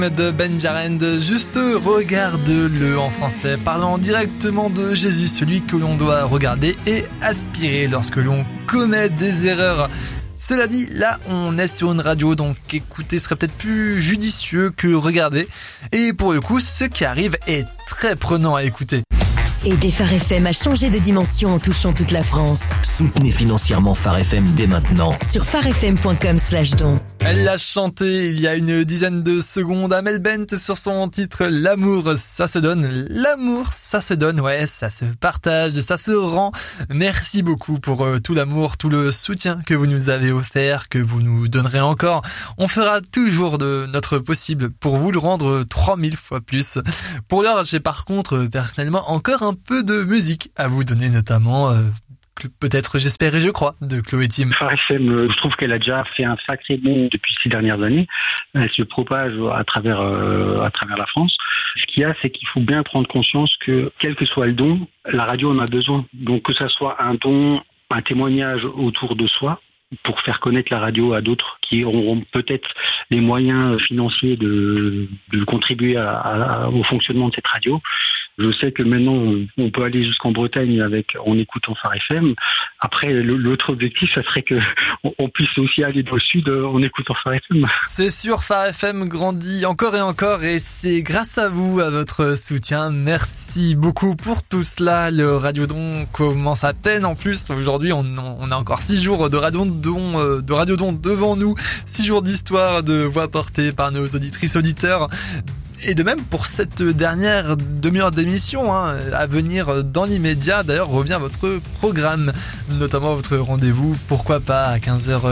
De Ben Jarend, juste regarde-le en français, parlant directement de Jésus, celui que l'on doit regarder et aspirer lorsque l'on commet des erreurs. Cela dit, là on est sur une radio, donc écouter serait peut-être plus judicieux que regarder. Et pour le coup, ce qui arrive est très prenant à écouter. Aidez Phare FM à changer de dimension en touchant toute la France. Soutenez financièrement Phare FM dès maintenant. Sur pharefm.com/don. Elle l'a chanté il y a une dizaine de secondes, Amel Bent, sur son titre « L'amour, ça se donne ». L'amour, ça se donne, ouais, ça se partage, ça se rend. Merci beaucoup pour tout l'amour, tout le soutien que vous nous avez offert, que vous nous donnerez encore. On fera toujours de notre possible pour vous le rendre 3000 fois plus. Pour l'heure, j'ai par contre, personnellement, encore un peu de musique à vous donner, notamment... peut-être J'espère et je crois de Chloé Tim. Phare FM, je trouve qu'elle a déjà fait un sacré bond depuis ces dernières années. Elle se propage à travers la France. Ce qu'il y a, c'est qu'il faut bien prendre conscience que quel que soit le don, la radio en a besoin. Donc que ça soit un don, un témoignage autour de soi, pour faire connaître la radio à d'autres qui auront peut-être les moyens financiers de contribuer au fonctionnement de cette radio. Je sais que maintenant, on peut aller jusqu'en Bretagne en écoutant Phare FM. Après, l'autre objectif, ça serait que on puisse aussi aller dans le sud en écoutant Phare FM. C'est sûr, Phare FM grandit encore et encore, et c'est grâce à vous, à votre soutien. Merci beaucoup pour tout cela. Le Radiodon commence à peine. En plus, aujourd'hui, on a encore 6 jours de Radiodon devant nous. 6 jours d'histoire, de voix portées par nos auditrices, auditeurs. Et de même pour cette dernière demi-heure d'émission à venir dans l'immédiat. D'ailleurs, revient votre programme, notamment votre rendez-vous, pourquoi pas à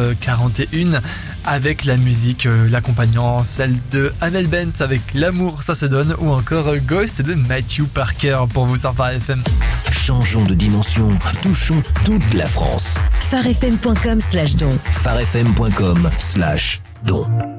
15h41, avec la musique l'accompagnant, celle de Amel Bent avec L'amour, ça se donne, ou encore Ghost de Matthew Parker pour vous sur Phare FM. Changeons de dimension, touchons toute la France. pharefm.com/don. pharefm.com/don.